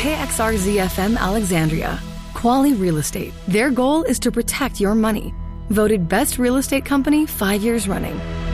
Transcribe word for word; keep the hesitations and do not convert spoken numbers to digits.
K X R Z F M Alexandria. Quality Real Estate. Their goal is to protect your money. Voted best real estate company five years running.